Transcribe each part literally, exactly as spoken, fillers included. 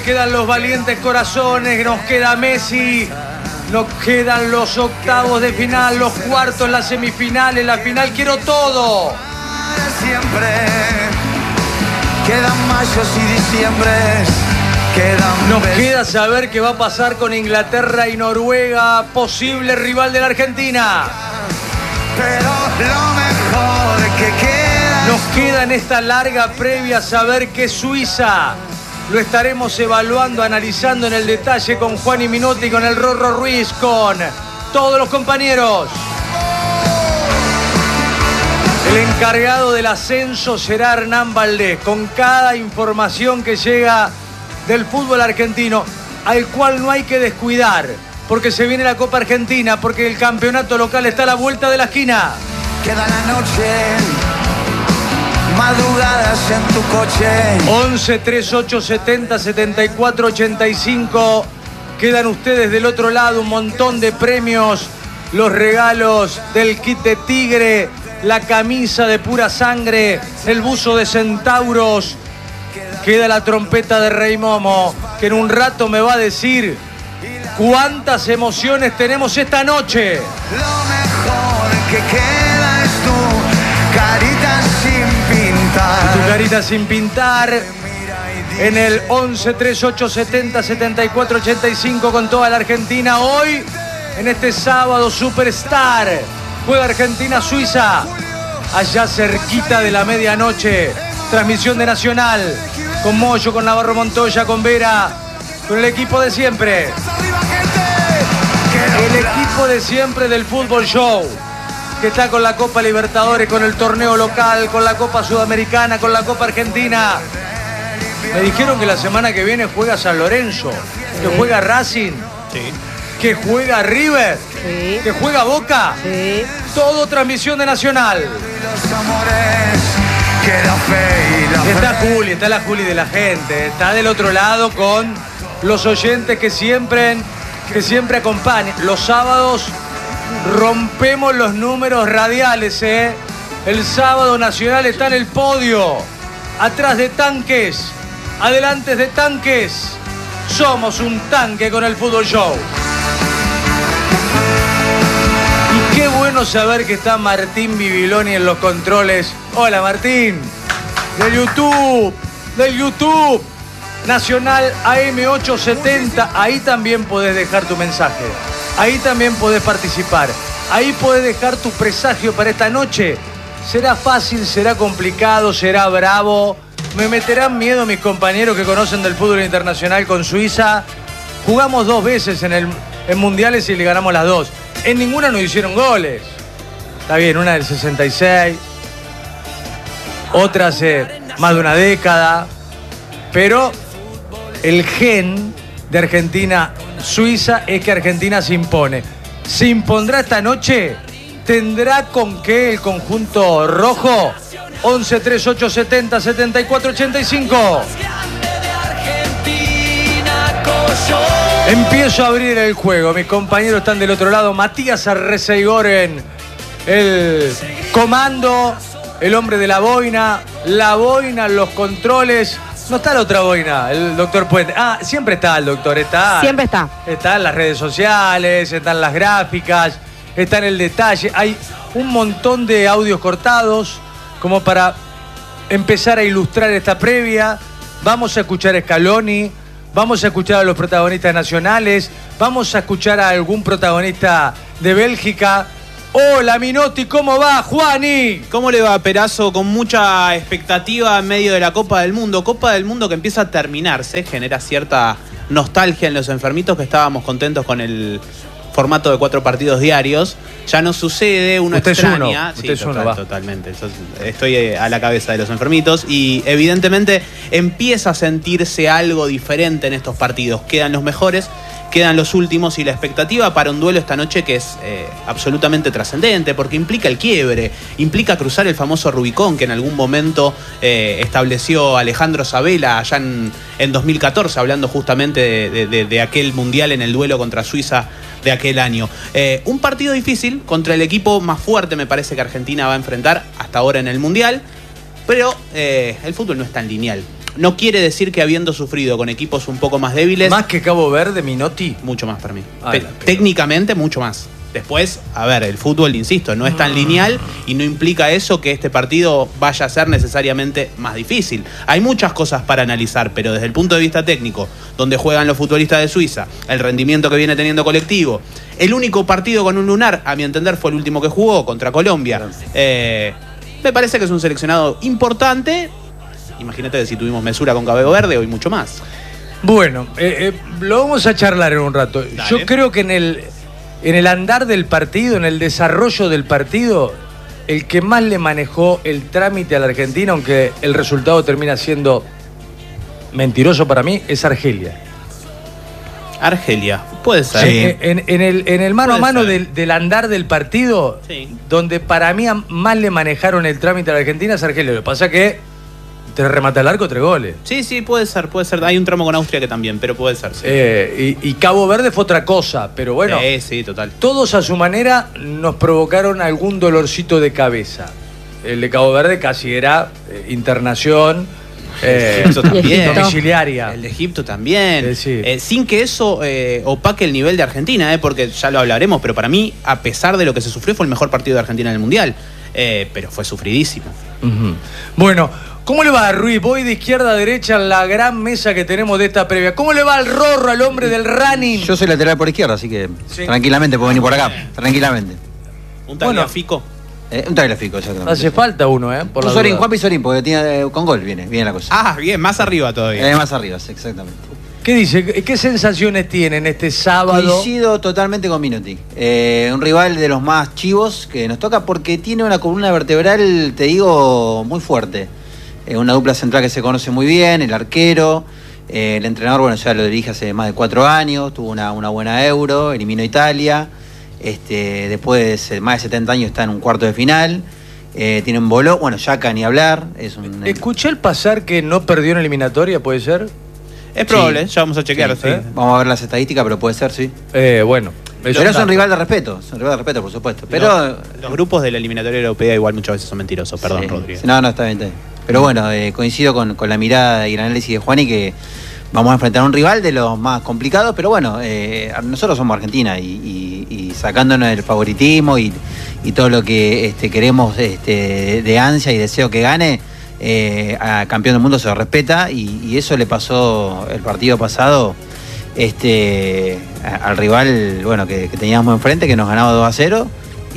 quedan los valientes corazones, nos queda Messi, nos quedan los octavos de final, los cuartos, las semifinales, la final. Quiero todo. Siempre quedan mayos y diciembres. Quedan Nos queda saber qué va a pasar con Inglaterra y Noruega, posible rival de la Argentina. Pero lo mejor que queda. Nos queda en esta larga previa saber que Suiza lo estaremos evaluando, analizando en el detalle con Juan y Minotti, con el Rorro Ruiz, con todos los compañeros. El encargado del ascenso será Hernán Valdés, con cada información que llega del fútbol argentino, al cual no hay que descuidar, porque se viene la Copa Argentina, porque el campeonato local está a la vuelta de la esquina. Queda la noche, madrugadas en tu coche. once, treinta y ocho, setenta, setenta y cuatro, ochenta y cinco. Quedan ustedes del otro lado, un montón de premios, los regalos del kit de Tigre, la camisa de pura sangre, el buzo de Centauros. Queda la trompeta de Rey Momo, que en un rato me va a decir cuántas emociones tenemos esta noche. Lo mejor que queda es tu carita sin pintar. Tu carita sin pintar en el once, treinta y ocho, setenta, setenta y cuatro, ochenta y cinco con toda la Argentina. Hoy, en este sábado Superstar, juega Argentina-Suiza, allá cerquita de la medianoche. Transmisión de Nacional, con Moyo, con Navarro Montoya, con Vera, con el equipo de siempre. El equipo de siempre del Fútbol Show, que está con la Copa Libertadores, con el torneo local, con la Copa Sudamericana, con la Copa Argentina. Me dijeron que la semana que viene juega San Lorenzo, que juega Racing, Sí. que juega River, Sí. que juega Boca. Sí. Todo transmisión de Nacional. Los amores, queda fe y la Está fe. Juli, está la Juli de la gente, está del otro lado con los oyentes que siempre, que siempre acompañan. Los sábados rompemos los números radiales, ¿eh? El sábado Nacional está en el podio, atrás de tanques, adelante de tanques. Somos un tanque con el Fútbol Show. Y qué bueno saber que está Martín Bibiloni en los controles. Hola Martín, de YouTube, del YouTube, Nacional A M ochocientos setenta. Ahí también podés dejar tu mensaje, ahí también podés participar, ahí podés dejar tu presagio para esta noche. ¿Será fácil, será complicado, será bravo? ¿Me meterán miedo mis compañeros que conocen del fútbol internacional con Suiza? Jugamos dos veces en, el, en mundiales y le ganamos las dos. En ninguna nos hicieron goles. Está bien, una del sesenta y seis, otra hace más de una década. Pero el gen de Argentina-Suiza es que Argentina se impone. ¿Se impondrá esta noche? ¿Tendrá con qué el conjunto rojo? once, treinta y ocho, setenta, setenta y cuatro, ochenta y cinco. Empiezo a abrir el juego. Mis compañeros están del otro lado. Matías Arrecegoren, el comando, el hombre de la boina. La boina, los controles. No está la otra boina, el doctor Puente. Ah, siempre está el doctor. Está, Siempre está. Está en las redes sociales, están las gráficas, está en el detalle. Hay un montón de audios cortados como para empezar a ilustrar esta previa. Vamos a escuchar a Scaloni, vamos a escuchar a los protagonistas nacionales, vamos a escuchar a algún protagonista de Bélgica. Hola Minotti, ¿cómo va, Juani? ¿Cómo le va, Perazo? Con mucha expectativa en medio de la Copa del Mundo. Copa del Mundo que empieza a terminarse, genera cierta nostalgia en los enfermitos que estábamos contentos con el formato de cuatro partidos diarios. Ya no sucede, uno Usted es extraña. uno, usted sí, es total, uno, va. totalmente. Estoy a la cabeza de los enfermitos y evidentemente empieza a sentirse algo diferente en estos partidos. Quedan los mejores, quedan los últimos y la expectativa para un duelo esta noche que es eh, absolutamente trascendente porque implica el quiebre, implica cruzar el famoso Rubicón que en algún momento eh, estableció Alejandro Sabella allá en, en dos mil catorce, hablando justamente de, de, de, de aquel mundial en el duelo contra Suiza de aquel año. Eh, un partido difícil contra el equipo más fuerte me parece que Argentina va a enfrentar hasta ahora en el mundial, pero eh, el fútbol no es tan lineal. No quiere decir que habiendo sufrido con equipos un poco más débiles... Más que Cabo Verde, Minotti. Mucho más para mí. Ay, Te- técnicamente, mucho más. Después, a ver, el fútbol, insisto, no es tan lineal y no implica eso que este partido vaya a ser necesariamente más difícil. Hay muchas cosas para analizar, pero desde el punto de vista técnico, donde juegan los futbolistas de Suiza, el rendimiento que viene teniendo colectivo, el único partido con un lunar, a mi entender, fue el último que jugó contra Colombia. Eh, me parece que es un seleccionado importante. Imagínate si tuvimos mesura con Cabo Verde, hoy mucho más. Bueno, eh, eh, lo vamos a charlar en un rato. Dale. Yo creo que en el, en el andar del partido, en el desarrollo del partido, el que más le manejó el trámite a la Argentina, aunque el resultado termina siendo mentiroso para mí, es Argelia. Argelia, puede ser. Sí. En, en el, en el mano Puede a mano ser. del, del andar del partido, Sí. donde para mí a- más le manejaron el trámite a la Argentina es Argelia. Lo que pasa es que te remata el arco, tres goles. Sí, sí, puede ser, puede ser. Hay un tramo con Austria que también, pero puede ser, sí. Eh, y, y Cabo Verde fue otra cosa, pero bueno, Sí, sí, total. todos a su manera nos provocaron algún dolorcito de cabeza. El de Cabo Verde casi era eh, internación eh, Eso también. domiciliaria. El de Egipto también. Eh, sí. Eh, sin que eso eh, opaque el nivel de Argentina, eh, porque ya lo hablaremos, pero para mí, a pesar de lo que se sufrió, fue el mejor partido de Argentina en el Mundial. Eh, pero fue sufridísimo. Ujú. Bueno, ¿cómo le va a Ruiz? Voy de izquierda a derecha en la gran mesa que tenemos de esta previa. ¿Cómo le va al Rorro, al hombre del running? Yo soy lateral por izquierda, así que Sí. tranquilamente puedo venir por acá. Tranquilamente. Un Bueno. tagliafico. Eh, un tagliafico, exactamente. Hace falta uno, ¿eh? Por un la Sorín, duda. Juan Pisorín, porque tiene, eh, con gol viene, viene la cosa. Ah, bien, más arriba todavía. Eh, más arriba, sí, exactamente. ¿Qué dice? ¿Qué qué sensaciones tienen este sábado? Coincido totalmente con Minotti. Eh, un rival de los más chivos que nos toca porque tiene una columna vertebral, te digo, muy fuerte. Eh, una dupla central que se conoce muy bien, el arquero. Eh, el entrenador, bueno, ya lo dirige hace más de cuatro años, tuvo una, una buena Euro, eliminó a Italia. Este, después de más de setenta años está en un cuarto de final. Eh, tiene un bolón, bueno, Yaka ni hablar. Es un, Escuché el pasar que no perdió en eliminatoria, ¿puede ser? Es probable, Sí. ya vamos a chequear. Sí, sí. ¿eh? Vamos a ver las estadísticas, pero puede ser, sí. Eh, bueno. Pero es un rival de respeto, es un rival de respeto, por supuesto. Pero Los, los grupos de la eliminatoria europea igual muchas veces son mentirosos, perdón, sí, Rodríguez. No, no, está bien, está bien. Pero bueno, eh, coincido con, con la mirada y el análisis de Juani que vamos a enfrentar a un rival de los más complicados, pero bueno, eh, nosotros somos Argentina y, y, y sacándonos el favoritismo y, y todo lo que este, queremos este, de ansia y deseo que gane, eh, a campeón del mundo se lo respeta y, y eso le pasó el partido pasado este, a- al rival bueno que, que teníamos enfrente, que nos ganaba dos a cero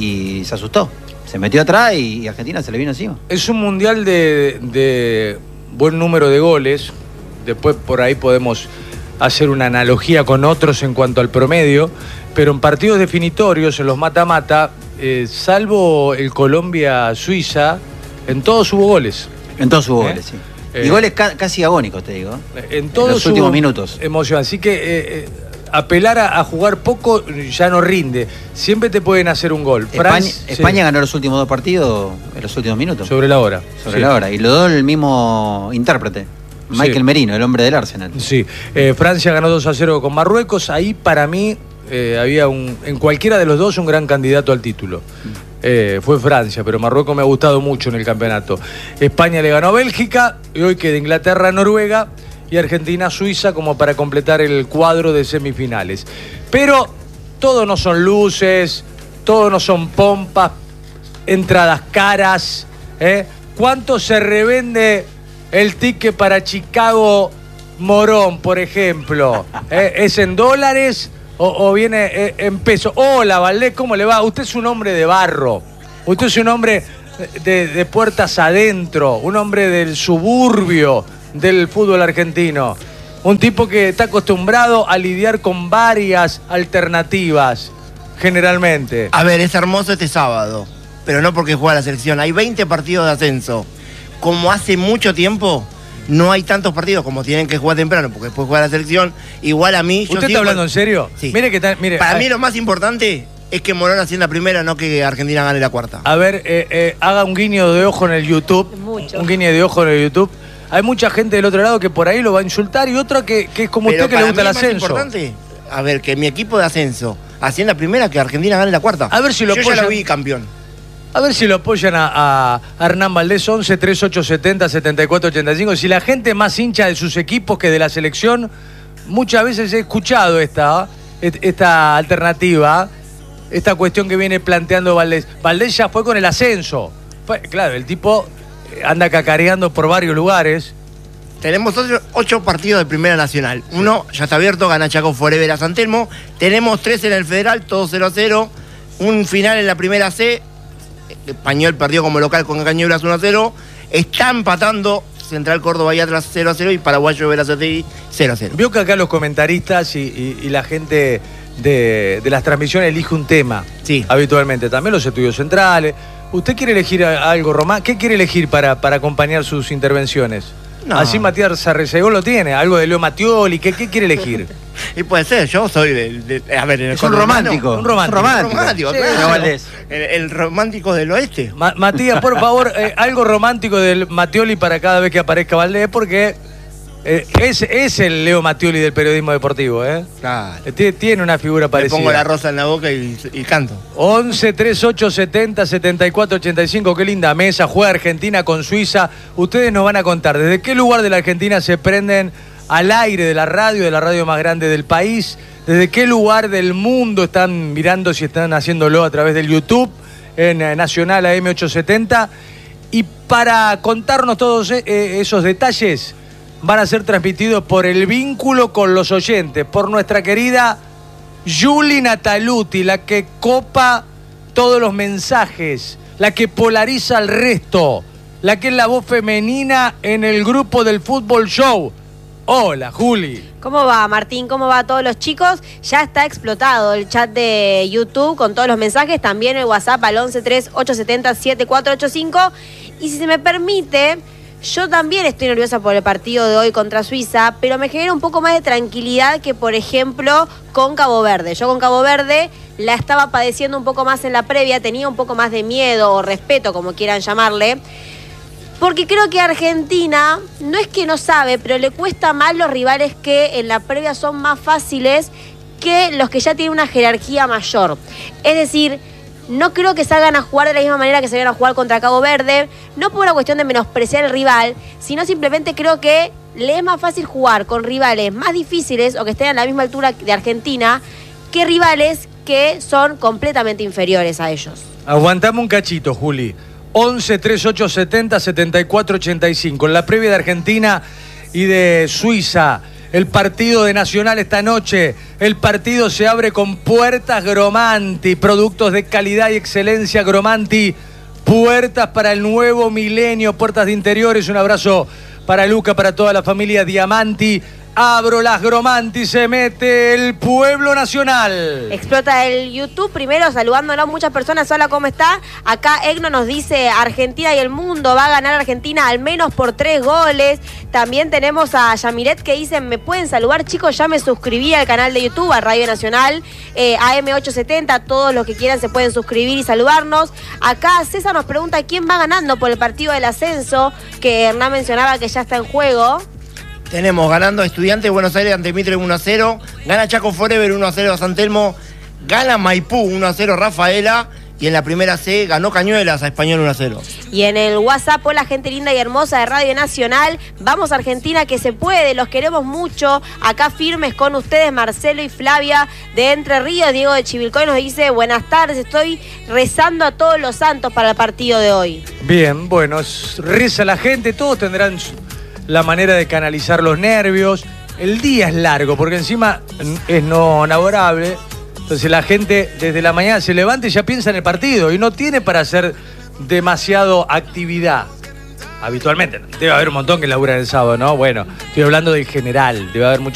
y se asustó. Se metió atrás y, y Argentina se le vino encima. Es un mundial de, de buen número de goles. Después por ahí podemos hacer una analogía con otros en cuanto al promedio. Pero en partidos definitorios, en los mata-mata, eh, salvo el Colombia-Suiza, en todos hubo goles. En todos hubo ¿Eh? goles, sí. Eh. Y goles ca- casi agónicos, te digo. En todos los últimos hubo minutos. emoción. Así que eh, eh, apelar a, a jugar poco ya no rinde. Siempre te pueden hacer un gol. España, Francia- sí, España ganó los últimos dos partidos en los últimos minutos. sobre la hora. Sobre Sí. la hora. Y lo dio el mismo intérprete, Michael Sí. Merino, el hombre del Arsenal. Sí, eh, Francia ganó dos a cero con Marruecos. Ahí para mí eh, había un, en cualquiera de los dos un gran candidato al título. Eh, fue Francia, pero Marruecos me ha gustado mucho en el campeonato. España le ganó a Bélgica y hoy queda Inglaterra a Noruega y Argentina a Suiza como para completar el cuadro de semifinales. Pero todo no son luces, todo no son pompas, entradas caras. ¿eh? ¿Cuánto se revende el ticket para Chicago Morón, por ejemplo? ¿Eh? ¿Es en dólares o, o viene eh, en pesos? Hola, Valdés, ¿cómo le va? Usted es un hombre de barro. Usted es un hombre de, de puertas adentro, un hombre del suburbio del fútbol argentino. Un tipo que está acostumbrado a lidiar con varias alternativas, generalmente. A ver, es hermoso este sábado, pero no porque juega la selección. Hay veinte partidos de ascenso. Como hace mucho tiempo, no hay tantos partidos como tienen que jugar temprano, porque después juega la selección. Igual a mí... yo ¿Usted sigo está hablando con- en serio? Sí. Mire que está, mire, Para a, mí lo más importante es que Morón ascienda primera, no que Argentina gane la cuarta. a ver, eh, eh, haga un guiño de ojo en el YouTube. Mucho. Un guiño de ojo en el YouTube. Hay mucha gente del otro lado que por ahí lo va a insultar y otra que, que es como Pero usted que le para gusta el mí es más ascenso. importante, a ver, que mi equipo de ascenso ascienda primera, que Argentina gane la cuarta. A ver si lo Yo apoyan. ya lo vi campeón. A ver si lo apoyan a, a Hernán Valdés, once treinta y ocho setenta setenta y cuatro ochenta y cinco. Si la gente es más hincha de sus equipos que de la selección, muchas veces he escuchado esta, esta alternativa, esta cuestión que viene planteando Valdés. Valdés ya fue con el ascenso. Fue, claro, el tipo anda cacareando por varios lugares. Tenemos ocho, ocho partidos de Primera Nacional. Uno ya está abierto, gana Chaco Forever a San Telmo. Tenemos tres en el Federal, todo cero a cero. Un final en la Primera C. Español perdió como local con Cañuelas uno a cero. Está empatando Central Córdoba y Atlas cero a cero y Paraguayo Verazategui cero a cero. Vio que acá los comentaristas y, y, y la gente de, de las transmisiones elige un tema. Sí. Habitualmente. También los estudios centrales. ¿Usted quiere elegir algo, Román? ¿Qué quiere elegir para, para acompañar sus intervenciones? No. Así Matías Sarrecegón lo tiene. Algo de Leo Mattioli. ¿Qué, qué quiere elegir? Y puede ser, yo soy de, de- a ver, en el Es un conurbano, romántico. un romántico. Un romántico. romántico, Sí, claro. no, Valdés. el, el romántico del oeste. Ma- Matías, por favor, eh, algo romántico del Mattioli para cada vez que aparezca Valdés, porque eh, es, es el Leo Mattioli del periodismo deportivo, ¿eh? Claro. Eh, Tiene, tiene una figura Le parecida. pongo la rosa en la boca y, y canto. once treinta y ocho setenta setenta y cuatro ochenta y cinco, qué linda mesa, juega Argentina con Suiza. Ustedes nos van a contar desde qué lugar de la Argentina se prenden al aire de la radio, de la radio más grande del país, desde qué lugar del mundo están mirando, si están haciéndolo a través del YouTube, en eh, Nacional A M ochocientos setenta. Y para contarnos todos eh, esos detalles, van a ser transmitidos por el vínculo con los oyentes, por nuestra querida Juli Nataluti, la que copa todos los mensajes, la que polariza al resto, la que es la voz femenina en el grupo del Fútbol Show. Hola, Juli. ¿Cómo va, Martín? ¿Cómo va a todos los chicos? Ya está explotado el chat de YouTube con todos los mensajes, también el WhatsApp al once treinta y ocho setenta setenta y cuatro ochenta y cinco. Y si se me permite, yo también estoy nerviosa por el partido de hoy contra Suiza, pero me genera un poco más de tranquilidad que, por ejemplo, con Cabo Verde. Yo con Cabo Verde la estaba padeciendo un poco más en la previa, tenía un poco más de miedo o respeto, como quieran llamarle, porque creo que Argentina, no es que no sabe, pero le cuesta más los rivales que en la previa son más fáciles que los que ya tienen una jerarquía mayor. Es decir, no creo que salgan a jugar de la misma manera que salgan a jugar contra Cabo Verde, no por una cuestión de menospreciar al rival, sino simplemente creo que le es más fácil jugar con rivales más difíciles o que estén a la misma altura de Argentina que rivales que son completamente inferiores a ellos. Aguantame un cachito, Juli. once treinta y ocho setenta setenta y cuatro ochenta y cinco. En la previa de Argentina y de Suiza, el partido de Nacional esta noche. El partido se abre con puertas Gromanti, productos de calidad y excelencia Gromanti. Puertas para el nuevo milenio, puertas de interiores. Un abrazo para Luca, para toda la familia Diamanti. Abro las Gromanti, se mete el pueblo nacional. Explota el YouTube, primero saludándonos muchas personas. Hola, ¿cómo está? Acá Egno nos dice, Argentina y el mundo, va a ganar Argentina al menos por tres goles. También tenemos a Yamilet que dice, ¿me pueden saludar, chicos? Ya me suscribí al canal de YouTube, a Radio Nacional, eh, A M ochocientos setenta, todos los que quieran se pueden suscribir y saludarnos. Acá César nos pregunta quién va ganando por el partido del ascenso, que Hernán mencionaba que ya está en juego. Tenemos ganando a Estudiantes de Buenos Aires ante Mitre uno a cero. Gana Chaco Forever uno a cero a San Telmo. Gana Maipú uno a cero Rafaela. Y en la primera C ganó Cañuelas a Español uno a cero. Y en el WhatsApp, hola gente linda y hermosa de Radio Nacional. Vamos Argentina que se puede, los queremos mucho. Acá firmes con ustedes, Marcelo y Flavia de Entre Ríos. Diego de Chivilcoy nos dice, buenas tardes, estoy rezando a todos los santos para el partido de hoy. Bien, bueno, reza la gente, todos tendrán la manera de canalizar los nervios. El día es largo, porque encima es no laborable. Entonces la gente desde la mañana se levanta y ya piensa en el partido y no tiene para hacer demasiado actividad. Habitualmente, debe haber un montón que laburan el sábado, ¿no? Bueno, estoy hablando del general, debe haber mucho